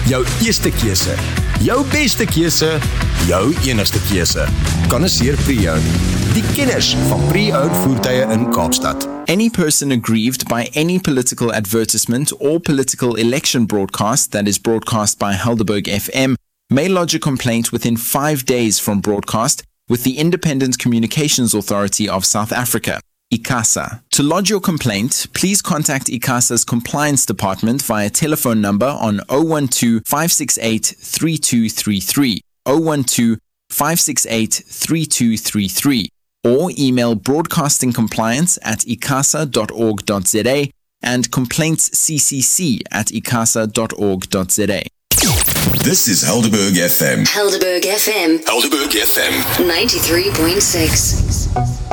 Jou eerste keuse, jou beste keuse, jou enigste keuse. Connoisseur Pre-Owned, die kenners van pre-owned voertuie in Kaapstad. Any person aggrieved by any political advertisement or political election broadcast that is broadcast by Helderberg FM may lodge a complaint within 5 days from broadcast with the Independent Communications Authority of South Africa, ICASA. To lodge your complaint, please contact ICASA's Compliance Department via telephone number on 012-568-3233, 012-568-3233, or email broadcastingcompliance@icasa.org.za and complaintsccc@icasa.org.za. This is Helderberg FM. Helderberg FM. Helderberg FM. 93.6.